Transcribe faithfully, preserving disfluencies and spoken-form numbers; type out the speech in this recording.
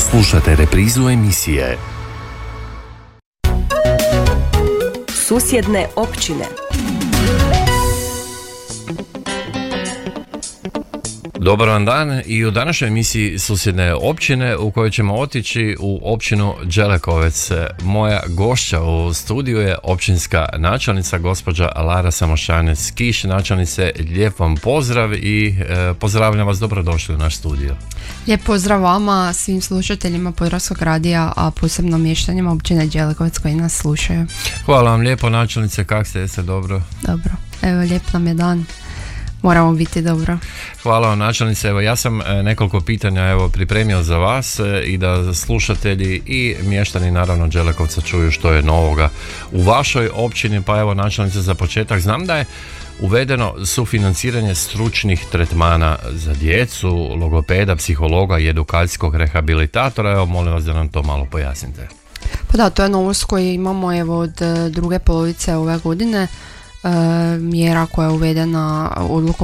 Slušate reprizu emisije Susjedne općine. Dobar vam dan i u današnjoj emisiji Susjedne općine u kojoj ćemo otići u općinu Đelekovec. Moja gošća u studiju je općinska načelnica gospođa Lara Samošanec-Kiš. Načelnice, lijep vam pozdrav i e, pozdravljam vas, dobrodošli u naš studio. Lijep pozdrav vama, svim slušateljima Podravskog radija, a posebno mještanjima općine Đelekovec koji nas slušaju. Hvala vam lijepo, načelnice, kak ste, jeste dobro? Dobro, evo lijep nam je dan. Moramo biti dobro. Hvala vam, načelnice. Evo, ja sam nekoliko pitanja evo pripremio za vas i da slušatelji i mještani naravno Đelekovca čuju što je novoga u vašoj općini. Pa evo, načelnice, za početak, znam da je uvedeno sufinanciranje stručnih tretmana za djecu, logopeda, psihologa i edukacijskog rehabilitatora. Evo, molim vas da nam to malo pojasnite. Pa da, to je novost koju imamo evo od druge polovice ove godine. E, mjera koja je uvedena odlukom